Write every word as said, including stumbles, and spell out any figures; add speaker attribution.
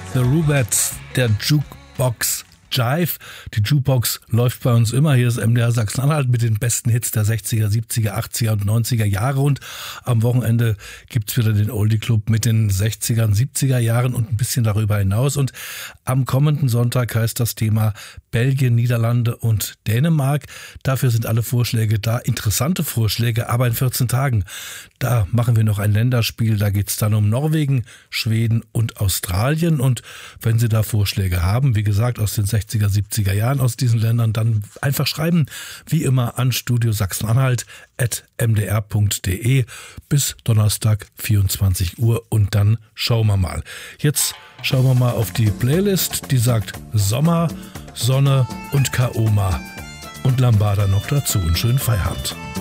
Speaker 1: The Rubettes, der Jukebox Jive. Die Jukebox läuft bei uns immer. Hier ist M D R Sachsen-Anhalt mit den besten Hits der sechziger, siebziger, achtziger und neunziger Jahre. Und am Wochenende gibt's wieder den Oldie Club mit den sechziger und siebziger Jahren und ein bisschen darüber hinaus. Und am kommenden Sonntag heißt das Thema Belgien, Niederlande und Dänemark. Dafür sind alle Vorschläge da. Interessante Vorschläge, aber in vierzehn Tagen. Da machen wir noch ein Länderspiel. Da geht's dann um Norwegen, Schweden und Australien. Und wenn Sie da Vorschläge haben, wie gesagt, aus den sechziger, siebziger Jahren aus diesen Ländern, dann einfach schreiben, wie immer an studio sachsen-anhalt at m d r punkt d e bis Donnerstag vierundzwanzig Uhr und dann schauen wir mal. Jetzt schauen wir mal auf die Playlist, die sagt Sommer, Sonne und Kaoma und Lambada noch dazu. Einen schönen Feierabend.